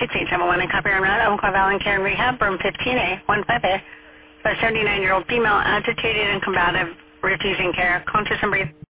6871 in Copper Road, Umpqua Valley Care and Rehab, room 15A, 15A. A 79-year-old female, agitated and combative, refusing care, conscious and breathing.